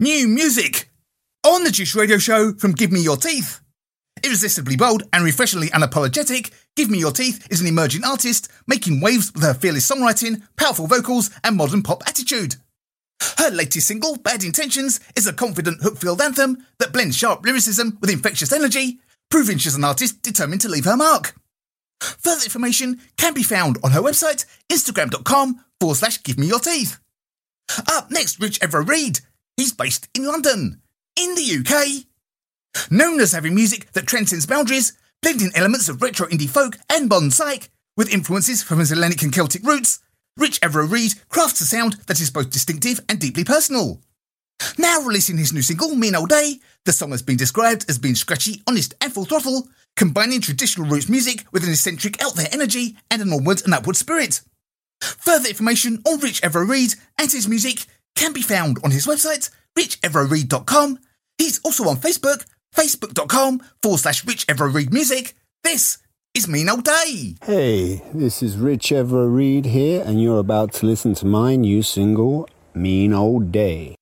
New music on the Juice Radio Show from Give Me Your Teeth. Irresistibly bold and refreshingly unapologetic, Give Me Your Teeth is an emerging artist making waves with her fearless songwriting, powerful vocals and modern pop attitude. Her latest single, Bad Intentions, is a confident hook-filled anthem that blends sharp lyricism with infectious energy, proving she's an artist determined to leave her mark. Further information can be found on her website, instagram.com/givemeyourteeth. Up next, Rich Everard. He's based in London, in the UK. Known as having music that transcends boundaries, blending elements of retro indie folk and modern psych with influences from his Hellenic and Celtic roots, Rich Everard crafts a sound that is both distinctive and deeply personal. Now releasing his new single, Mean Old Day, the song has been described as being scratchy, honest and full throttle, combining traditional roots music with an eccentric out-there energy and an onward and upward spirit. Further information on Rich Everard and his music can be found on his website, richeverard.com. He's also on Facebook, facebook.com/Rich Everard Music. This is Mean Old Day. Hey, this is Rich Everard here, and you're about to listen to my new single, Mean Old Day.